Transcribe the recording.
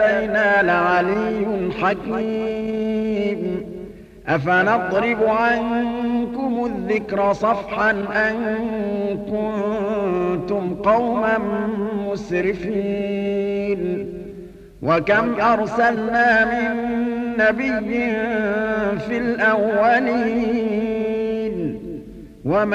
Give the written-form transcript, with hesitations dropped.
لدينا لعلي حكيم أفنضرب عنكم الذكر صفحا أن كنتم قوما مسرفين وكم أرسلنا من نبي في الأولين